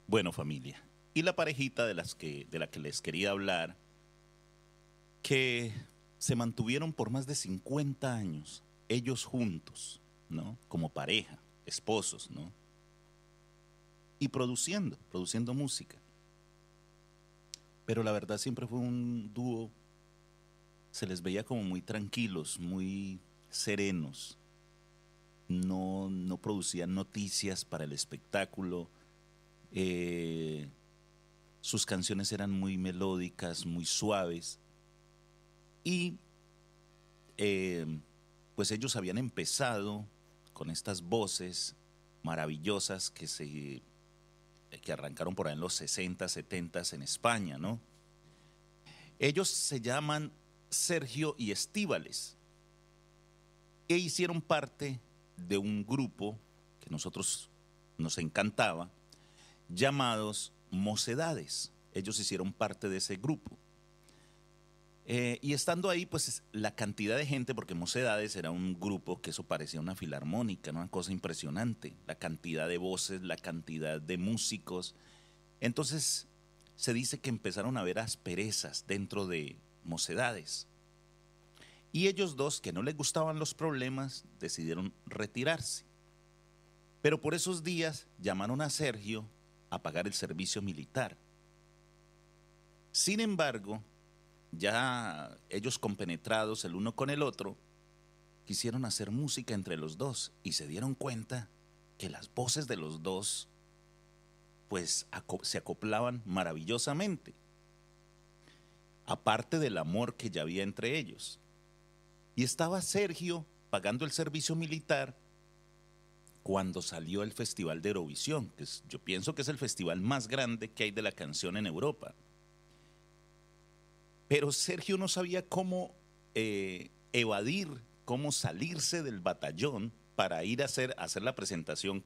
Bueno, familia. Y la parejita de la que les quería hablar, que se mantuvieron por más de 50 años, ellos juntos, ¿no? Como pareja, esposos, ¿no? Y produciendo música. Pero la verdad siempre fue un dúo, se les veía como muy tranquilos, muy serenos. No producían noticias para el espectáculo. eh, Sus canciones eran muy melódicas, muy suaves. Y eh, pues ellos habían empezado con estas voces maravillosas que arrancaron por ahí en los 60, 70 en España, ¿no? Ellos se llaman Sergio y Estíbales e hicieron parte de un grupo que nosotros nos encantaba, llamados Mocedades. Ellos hicieron parte de ese grupo. Y estando ahí, pues la cantidad de gente, porque Mocedades era un grupo que eso parecía una filarmónica, ¿no? Una cosa impresionante, la cantidad de voces, la cantidad de músicos. Entonces se dice que empezaron a haber asperezas dentro de Mocedades. Y ellos dos, que no les gustaban los problemas, decidieron retirarse. Pero por esos días llamaron a Sergio a pagar el servicio militar. Sin embargo, ya ellos compenetrados el uno con el otro, quisieron hacer música entre los dos y se dieron cuenta que las voces de los dos pues se acoplaban maravillosamente, aparte del amor que ya había entre ellos. Y estaba Sergio pagando el servicio militar cuando salió el Festival de Eurovisión, yo pienso que es el festival más grande que hay de la canción en Europa. Pero Sergio no sabía cómo evadir, cómo salirse del batallón para ir a hacer la presentación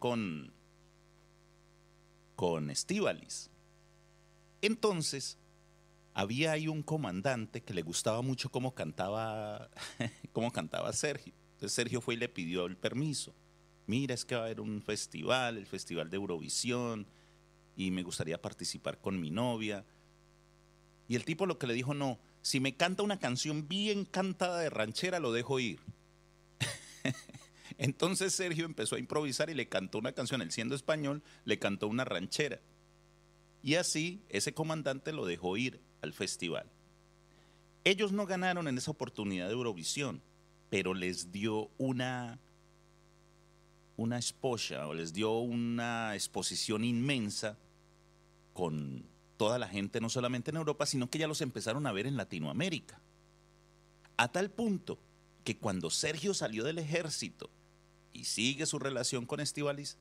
con Estíbaliz. Entonces, había ahí un comandante que le gustaba mucho cómo cantaba Sergio. Entonces Sergio fue y le pidió el permiso. Mira, es que va a haber un festival, el Festival de Eurovisión, y me gustaría participar con mi novia. Y el tipo lo que le dijo, no, si me canta una canción bien cantada de ranchera, lo dejo ir. Entonces Sergio empezó a improvisar y le cantó una canción, él siendo español, le cantó una ranchera. Y así ese comandante lo dejó ir al festival. Ellos no ganaron en esa oportunidad de Eurovisión, pero les dio una exposure o les dio una exposición inmensa con toda la gente, no solamente en Europa, sino que ya los empezaron a ver en Latinoamérica. A tal punto que cuando Sergio salió del ejército y sigue su relación con Estíbaliz,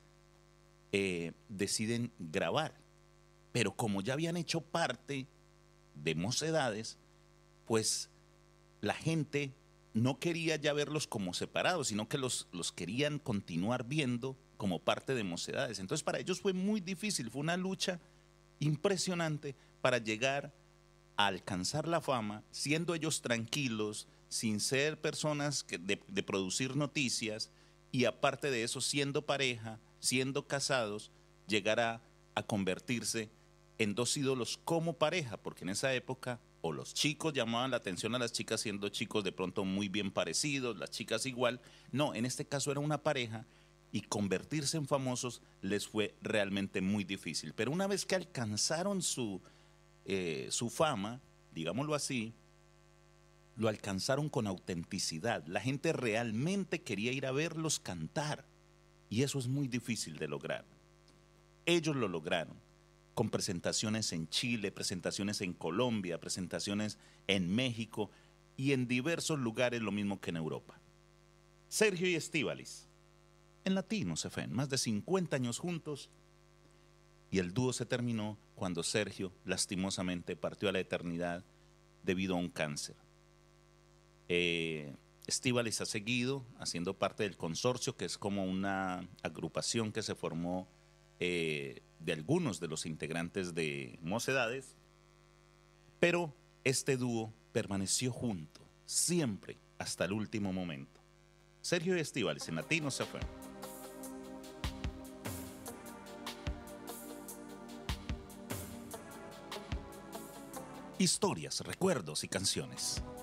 deciden grabar. Pero como ya habían hecho parte de Mocedades, pues la gente no quería ya verlos como separados, sino que los querían continuar viendo como parte de Mocedades. Entonces para ellos fue muy difícil, fue una lucha impresionante para llegar a alcanzar la fama, siendo ellos tranquilos, sin ser personas de producir noticias, y aparte de eso, siendo pareja, siendo casados, llegar a convertirse en dos ídolos como pareja, porque en esa época o los chicos llamaban la atención a las chicas siendo chicos de pronto muy bien parecidos, las chicas igual. No, en este caso era una pareja y convertirse en famosos les fue realmente muy difícil. Pero una vez que alcanzaron su fama, digámoslo así, lo alcanzaron con autenticidad. La gente realmente quería ir a verlos cantar y eso es muy difícil de lograr. Ellos lo lograron con presentaciones en Chile, presentaciones en Colombia, presentaciones en México y en diversos lugares, lo mismo que en Europa. Sergio y Estíbaliz, en Latinos FM, más de 50 años juntos, y el dúo se terminó cuando Sergio lastimosamente partió a la eternidad debido a un cáncer. Estíbaliz ha seguido haciendo parte del consorcio, que es como una agrupación que se formó de algunos de los integrantes de Mocedades, pero este dúo permaneció junto, siempre, hasta el último momento. Sergio y Estíbaliz en Latinos FM. Historias, recuerdos y canciones.